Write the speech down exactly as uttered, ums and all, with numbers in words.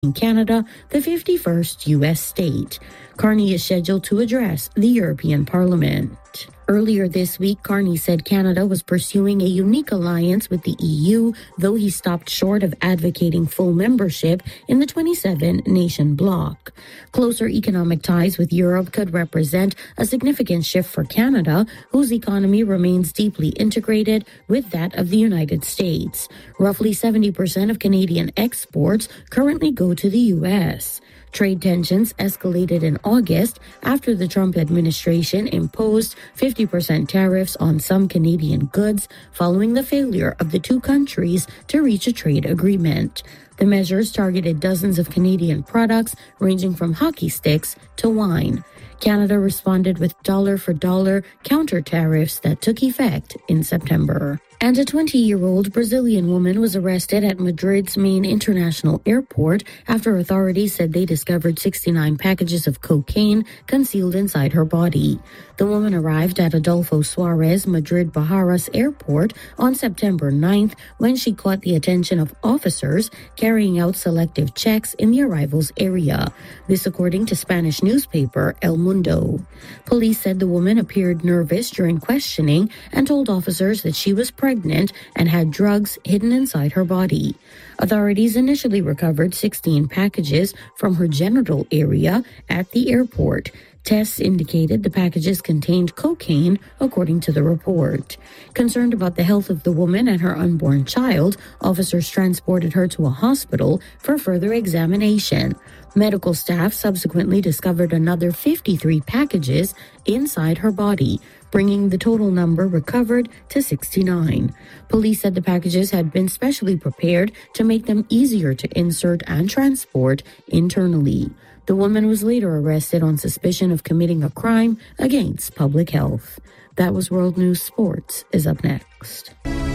in Canada, the fifty-first U S state. Carney is scheduled to address the European Parliament. Earlier this week, Carney said Canada was pursuing a unique alliance with the E U, though he stopped short of advocating full membership in the twenty-seven nation bloc. Closer economic ties with Europe could represent a significant shift for Canada, whose economy remains deeply integrated with that of the United States. Roughly seventy percent of Canadian exports currently go to the U S. Trade tensions escalated in August after the Trump administration imposed fifty percent tariffs on some Canadian goods following the failure of the two countries to reach a trade agreement. The measures targeted dozens of Canadian products ranging from hockey sticks to wine. Canada responded with dollar-for-dollar counter tariffs that took effect in September. And a twenty-year-old Brazilian woman was arrested at Madrid's main international airport after authorities said they discovered sixty-nine packages of cocaine concealed inside her body. The woman arrived at Adolfo Suarez Madrid Barajas Airport on September ninth when she caught the attention of officers carrying out selective checks in the arrivals area. This according to Spanish newspaper El Mundo. Police said the woman appeared nervous during questioning and told officers that she was pregnant pregnant and had drugs hidden inside her body. Authorities initially recovered sixteen packages from her genital area at the airport. Tests indicated the packages contained cocaine, according to the report. Concerned about the health of the woman and her unborn child, officers transported her to a hospital for further examination. Medical staff subsequently discovered another fifty-three packages inside her body, bringing the total number recovered to sixty-nine. Police said the packages had been specially prepared to make them easier to insert and transport internally. The woman was later arrested on suspicion of committing a crime against public health. That was World News Sports is up next.